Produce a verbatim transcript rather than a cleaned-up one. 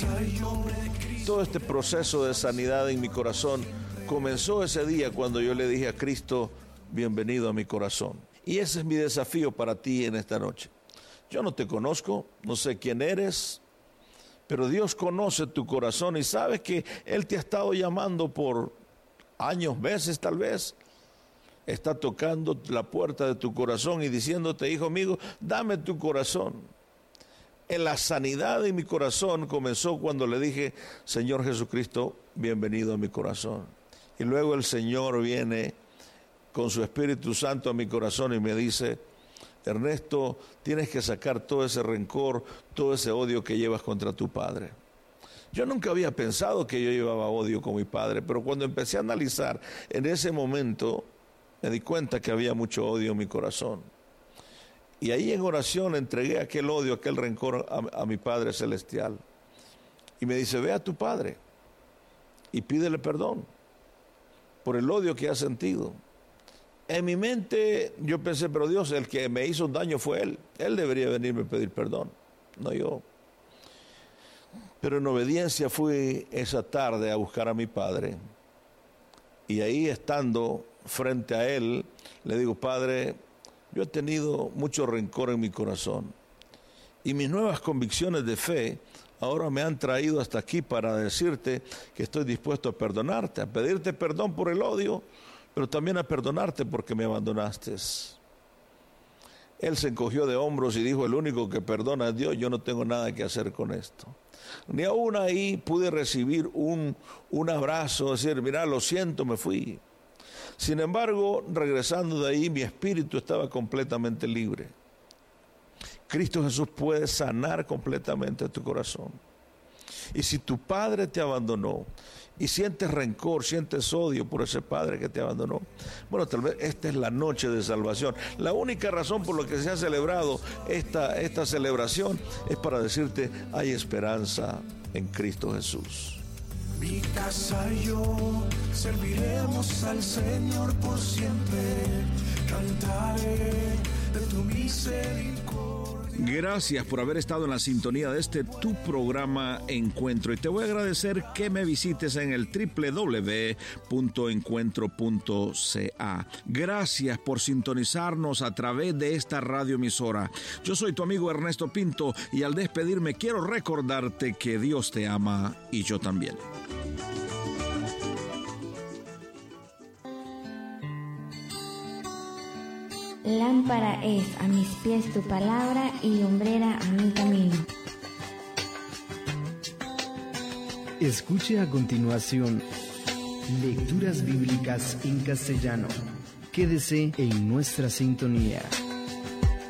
Todo este proceso de sanidad en mi corazón comenzó ese día cuando yo le dije a Cristo, bienvenido a mi corazón. Y ese es mi desafío para ti en esta noche. Yo no te conozco, no sé quién eres, pero Dios conoce tu corazón y sabes que Él te ha estado llamando por años, meses tal vez. Está tocando la puerta de tu corazón y diciéndote, hijo mío, dame tu corazón. En la sanidad de mi corazón comenzó cuando le dije, Señor Jesucristo, bienvenido a mi corazón. Y luego el Señor viene con su Espíritu Santo a mi corazón y me dice, Ernesto, tienes que sacar todo ese rencor, todo ese odio que llevas contra tu padre. Yo nunca había pensado que yo llevaba odio con mi padre, pero cuando empecé a analizar en ese momento, me di cuenta que había mucho odio en mi corazón. Y ahí en oración entregué aquel odio, aquel rencor a, a mi Padre Celestial. Y me dice, ve a tu Padre y pídele perdón por el odio que has sentido. En mi mente yo pensé, pero Dios, el que me hizo un daño fue Él. Él debería venirme a pedir perdón, no yo. Pero en obediencia fui esa tarde a buscar a mi Padre. Y ahí estando frente a Él, le digo, Padre, yo he tenido mucho rencor en mi corazón. Y mis nuevas convicciones de fe ahora me han traído hasta aquí para decirte que estoy dispuesto a perdonarte, a pedirte perdón por el odio, pero también a perdonarte porque me abandonaste. Él se encogió de hombros y dijo, el único que perdona es Dios, yo no tengo nada que hacer con esto. Ni aún ahí pude recibir un, un abrazo, decir, mira, lo siento, me fui. Sin embargo, regresando de ahí, mi espíritu estaba completamente libre. Cristo Jesús puede sanar completamente tu corazón. Y si tu padre te abandonó y sientes rencor, sientes odio por ese padre que te abandonó, bueno, tal vez esta es la noche de salvación. La única razón por la que se ha celebrado esta, esta celebración es para decirte, hay esperanza en Cristo Jesús. Mi casa y yo serviremos al Señor por siempre, cantaré de tu misericordia. Gracias por haber estado en la sintonía de este tu programa Encuentro, y te voy a agradecer que me visites en el doble u doble u doble u punto encuentro punto c a. Gracias por sintonizarnos a través de esta radioemisora. Yo soy tu amigo Ernesto Pinto y al despedirme quiero recordarte que Dios te ama y yo también. Lámpara es a mis pies tu palabra y lumbrera a mi camino. Escuche a continuación lecturas bíblicas en castellano. Quédese en nuestra sintonía.